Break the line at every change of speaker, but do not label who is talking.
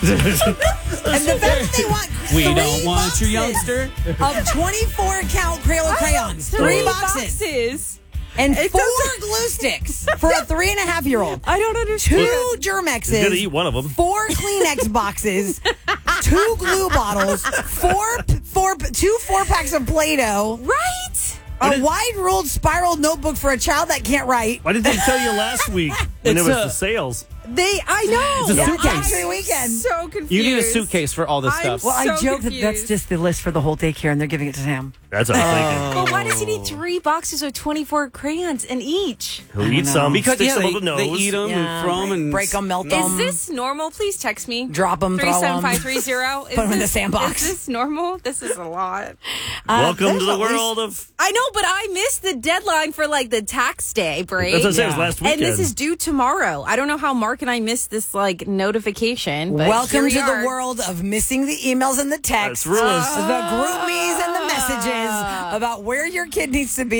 And the fact that they want
We
three
don't want your
boxes
youngster.
of 24-count Crayola crayons. Three boxes. And 4 glue sticks for a 3.5-year-old.
I don't understand.
2 Germexes.
He's gonna eat one of them.
4 Kleenex boxes. 2 glue bottles. 2 4-packs of Play-Doh.
Right?
A wide-ruled spiral notebook for a child that can't write.
Why didn't they tell you last week when
It's
it was
a-
the sales?
I know.
It's a suitcase.
Factory weekend.
So confused.
You need a suitcase for all this stuff.
Well, I
So
joke that that's
confused.
just the list for the whole daycare, and they're giving it to Sam.
That's what I'm
But why does he need 3 boxes of 24 crayons in each?
thinking. Who eats some?
Because
sticks
yeah,
them up the
they
nose.
eat them and throw them and
break them, melt
Is
them.
this normal? Please text me.
Drop 'em, throw 'em.
37530.
Put 'em in the sandbox.
Is this normal? This is a lot.
Welcome to
there's
the
at least-
world of.
I know, but I missed the deadline for like the tax day break.
That's what I said. It was last
And
weekend.
this is due tomorrow. I don't know how Mark and I missed this like notification. But
Welcome to
here we are.
the world of missing the emails and the texts,
That's rules.
the group me's and the messages about where your kid needs to be.